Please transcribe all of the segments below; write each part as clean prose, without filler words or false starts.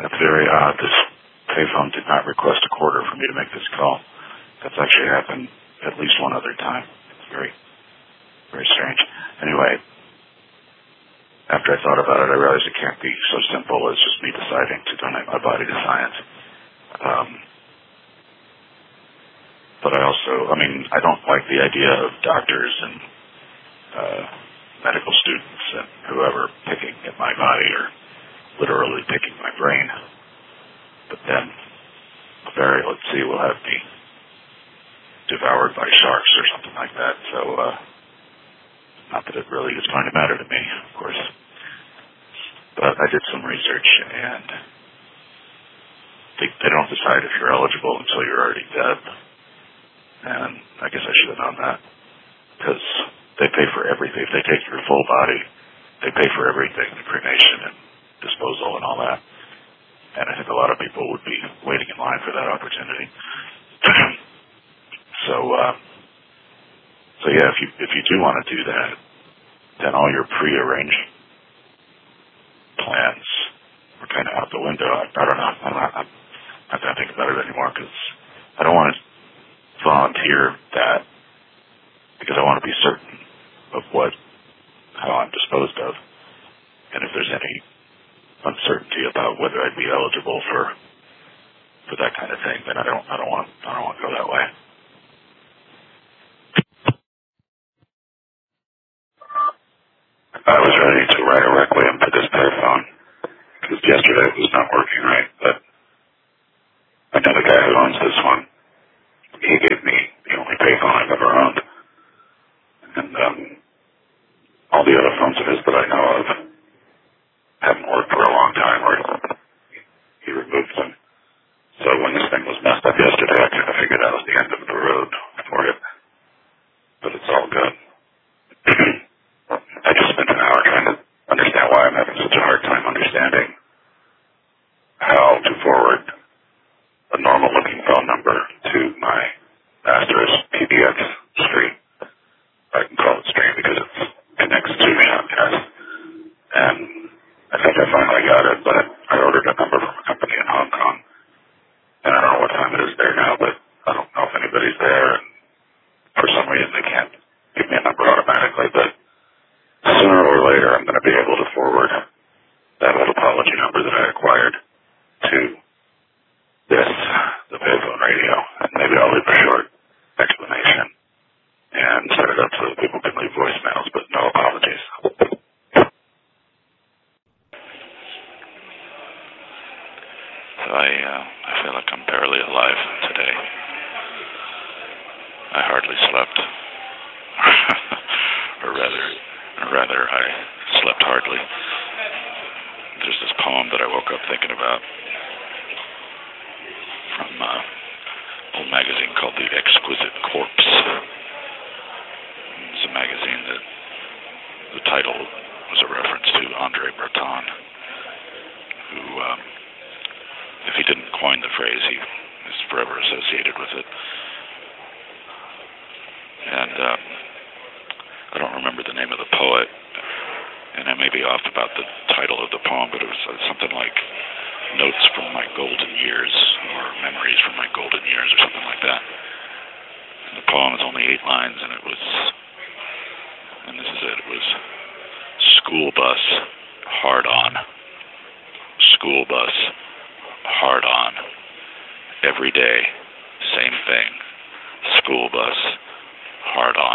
That's very odd. This payphone did not request a quarter for me to make this call. That's actually happened at least one other time. It's very, very strange. Anyway, after I thought about it, I realized it can't be so simple as just me deciding to donate my body to science. But I don't like the idea of doctors and medical students and whoever picking at my body or literally picking my brain. But then, let's see, will have me devoured by sharks or something like that. So, not that it really is going to matter to me, of course. But I did some research, and they don't decide if you're eligible until you're already dead. And I guess I should have known that, because they pay for everything. If they take your full body, they pay for everything, the cremation and disposal and all that. And I think a lot of people would be waiting in line for that opportunity. So yeah, if you do want to do that, then all your prearranged plans are kind of out the window. I don't know. I'm not going to think about it anymore because I don't want to volunteer that because I want to be certain of how I'm disposed of, and if there's any uncertainty about whether I'd be eligible for that kind of thing, then I don't want to go that way. I was ready to write a requiem for this payphone because yesterday it was not working right, but I know the guy who owns this one. He gave me the only payphone I've ever owned, and all the other phones of his that I know of haven't worked for a long time, or he removed them. So when this thing was messed up yesterday, I kind of figured that was the end of the road for it, but it's all good. I just spent an hour trying to understand why I'm having such a hard time understanding how to forward a normal-looking phone number to my master's PBX stream. I can call it stream because it connects to Shoutcast. And I think I finally got it, but I ordered a number from a company in Hong Kong. And I don't know what time it is there now, but I don't know if anybody's there. And for some reason, they can't give me a number automatically, but sooner or later, I'm going to be able to forward that little apology number that I acquired to the payphone radio, and maybe I'll leave a short explanation and set it up so that people can leave voicemails, but no apologies. So I feel like I'm barely alive today. I hardly slept, or rather, I slept hardly. There's this poem that I woke up thinking about from an old magazine called The Exquisite Corpse. It's a magazine that the title was a reference to Andre Breton, who, if he didn't coin the phrase, he is forever associated with it. And I don't remember the name of the poet, and I may be off about the title of the poem, but it was something like Notes from My Golden Years, or Memories from My Golden Years, or something like that. And the poem is only 8 lines, and it was, and this is it, it was school bus, hard on. School bus, hard on. Every day, same thing. School bus, hard on.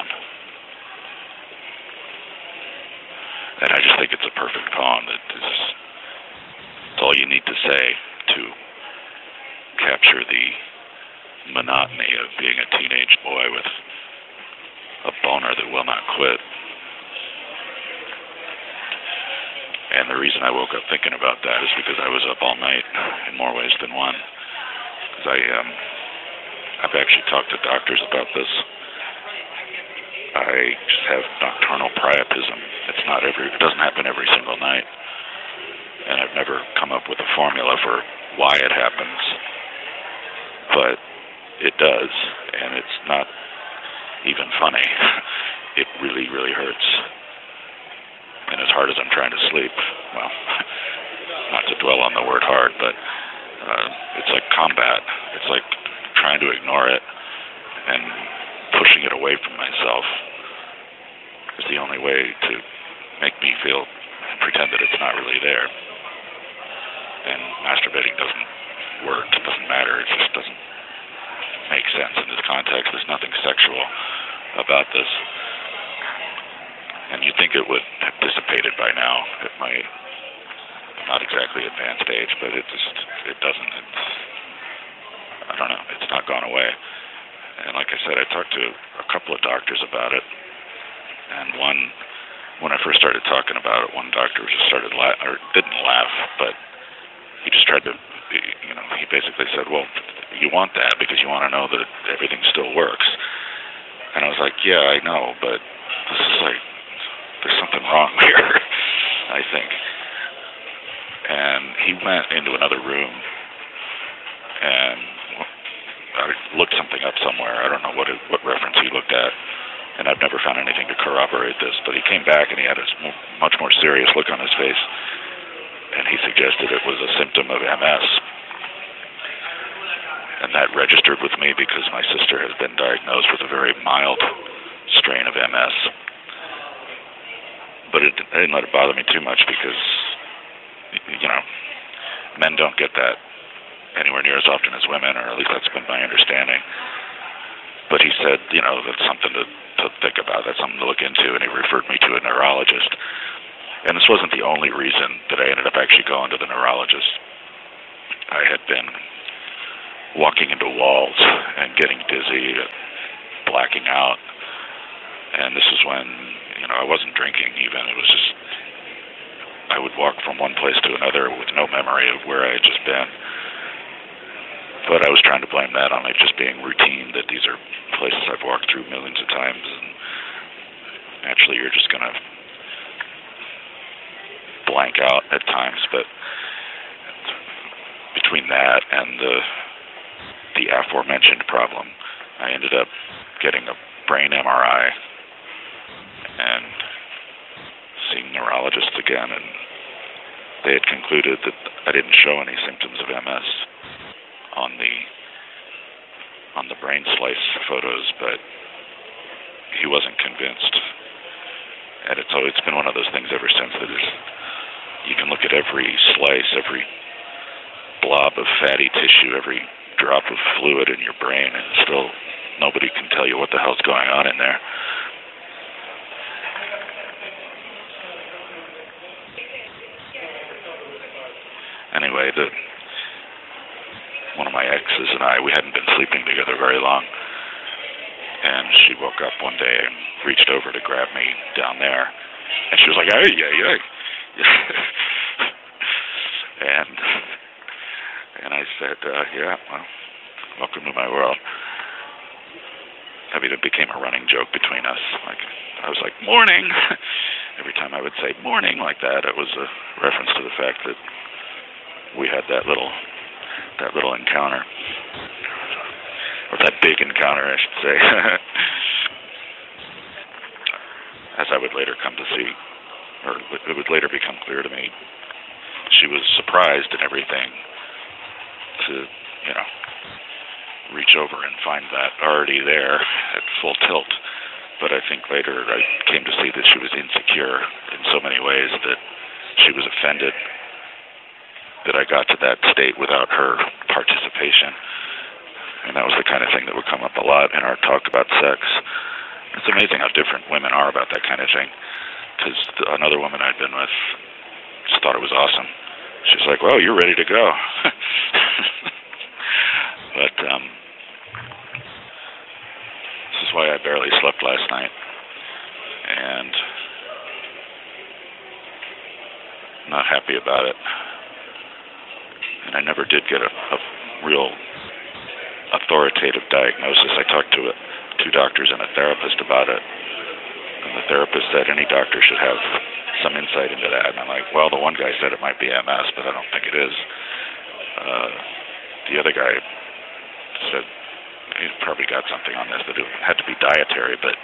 And I just think it's a perfect poem that is all you need to say to capture the monotony of being a teenage boy with a boner that will not quit. And the reason I woke up thinking about that is because I was up all night in more ways than one. Because I've actually talked to doctors about this. I just have nocturnal priapism. It doesn't happen every single night. And I've never come up with a formula for why it happens. But it does, and it's not even funny. It really, really hurts. And as hard as I'm trying to sleep, well, not to dwell on the word hard, but it's like combat. It's like trying to ignore it and pushing it away from myself is the only way to make me pretend that it's not really there. And masturbating doesn't work. It doesn't matter. It just doesn't make sense in this context. There's nothing sexual about this. And you'd think it would have dissipated by now at my not exactly advanced age, but it doesn't. I don't know. It's not gone away. And like I said, I talked to a couple of doctors about it. And when I first started talking about it, one doctor just didn't laugh, but he just tried to, he basically said, well, you want that because you want to know that everything still works. And I was like, yeah, I know, but this is like, there's something wrong here, I think. And he went into another room and I looked something up somewhere. I don't know what reference he looked at, and I've never found anything to corroborate this, but he came back and he had a much more serious look on his face, and he suggested it was a symptom of MS. And that registered with me because my sister has been diagnosed with a very mild strain of MS. But I didn't let it bother me too much because, men don't get that anywhere near as often as women, or at least that's been my understanding. But he said, that's something to think about, that's something to look into, and he referred me to a neurologist. And this wasn't the only reason that I ended up actually going to the neurologist. I had been walking into walls and getting dizzy, blacking out, and this is when, I wasn't drinking even. It was just, I would walk from one place to another with no memory of where I had just been. But I was trying to blame that on it just being routine, that these are places I've walked through millions of times, and naturally you're just going to blank out at times. But between that and the aforementioned problem, I ended up getting a brain MRI and seeing neurologists again, and they had concluded that I didn't show any symptoms of MS on the brain slice photos, but he wasn't convinced. And it's been one of those things ever since that you can look at every slice, every blob of fatty tissue, every drop of fluid in your brain, and still nobody can tell you what the hell's going on in there. Anyway, one of my exes and I, we hadn't been sleeping together very long, and she woke up one day and reached over to grab me down there, and she was like, "Hey, yeah." And I said, "Yeah, well, welcome to my world." I mean, it became a running joke between us. Like, I was like, "Morning." Every time I would say "morning" like that, it was a reference to the fact that we had that little encounter, or that big encounter, I should say. As I would later come to see, or it would later become clear to me, she was surprised and everything to, reach over and find that already there at full tilt. But I think later I came to see that she was insecure in so many ways that she was offended that I got to that state without her participation. And that was the kind of thing that would come up a lot in our talk about sex. It's amazing how different women are about that kind of thing. Because another woman I'd been with just thought it was awesome. She's like, "Well, you're ready to go." But this is why I barely slept last night. And not happy about it. And I never did get a real authoritative diagnosis. I talked to 2 doctors and a therapist about it. And the therapist said any doctor should have some insight into that. And I'm like, well, the one guy said it might be MS, but I don't think it is. The other guy said he's probably got something on this, that it had to be dietary, but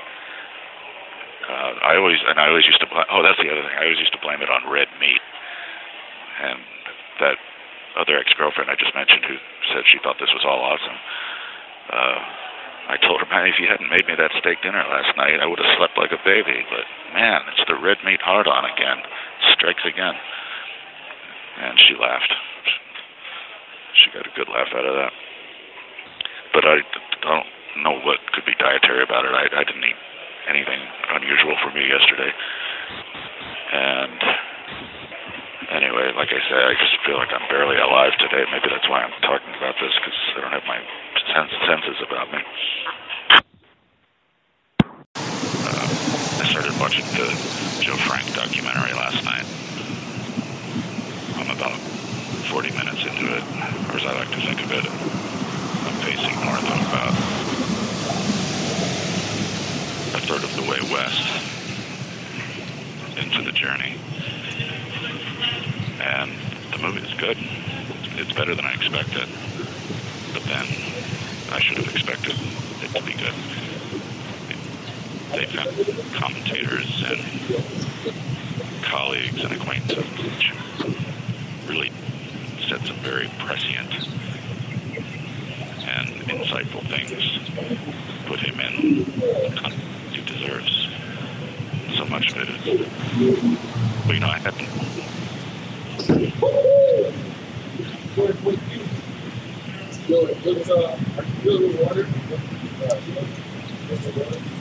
I always used to blame, that's the other thing, I always used to blame it on red meat. And other ex-girlfriend I just mentioned, who said she thought this was all awesome. I told her, man, if you hadn't made me that steak dinner last night, I would have slept like a baby. But, man, it's the red meat hard-on again. Strikes again. And she laughed. She got a good laugh out of that. But I don't know what could be dietary about it. I didn't eat anything unusual for me yesterday. And anyway, like I said, I just feel like I'm barely alive today. Maybe that's why I'm talking about this, because I don't have my senses about me. I started watching the Joe Frank documentary last night. I'm about 40 minutes into it, or as I like to think of it. I'm pacing north of about a third of the way west into the journey. And the movie is good. It's better than I expected. But then I should have expected it to be good. They've had commentators and colleagues and acquaintances which really said some very prescient and insightful things. Put him in the context he deserves. So much of it is... Well, you know, I hadn't... Water?